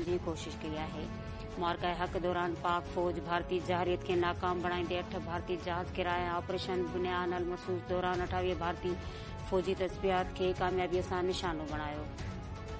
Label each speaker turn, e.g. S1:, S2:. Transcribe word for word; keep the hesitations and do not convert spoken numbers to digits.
S1: करण जी कोशिश कई आहे। मुआरका हक़ दौरान पाक फौज भारतीय जहारियत खे नाकाम बणाईंदे अठ भारतीय जहाज किराया ऑपरेशन बुनियान अल मसूद दौरान अठावीह भारतीय फौजी तस्बियात खे कामयाबीअ सां निशानो बणायो।